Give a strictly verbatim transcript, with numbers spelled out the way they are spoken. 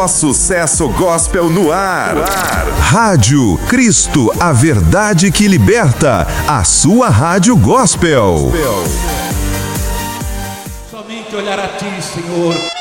Sucesso Gospel no ar. Rádio Cristo, a verdade que liberta. A sua rádio gospel. Somente olhar a Ti, Senhor.